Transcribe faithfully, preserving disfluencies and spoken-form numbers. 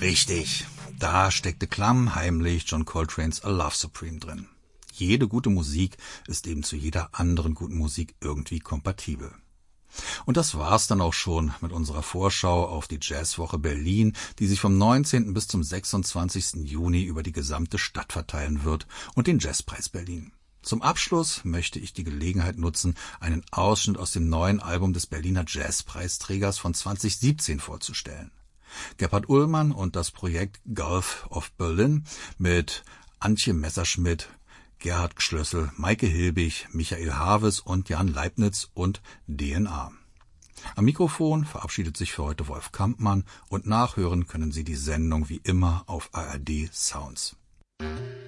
Richtig, da steckte klammheimlich John Coltrane's A Love Supreme drin. Jede gute Musik ist eben zu jeder anderen guten Musik irgendwie kompatibel. Und das war's dann auch schon mit unserer Vorschau auf die Jazzwoche Berlin, die sich vom neunzehnten bis zum sechsundzwanzigsten Juni über die gesamte Stadt verteilen wird und den Jazzpreis Berlin. Zum Abschluss möchte ich die Gelegenheit nutzen, einen Ausschnitt aus dem neuen Album des Berliner Jazzpreisträgers von zwanzig siebzehn vorzustellen. Gebhard Ullmann und das Projekt Gulf of Berlin mit Antje Messerschmidt, Gerhard Schlössel, Maike Hilbig, Michael Haves und Jan Leibniz und D N A. Am Mikrofon verabschiedet sich für heute Wolf Kampmann und nachhören können Sie die Sendung wie immer auf A R D Sounds.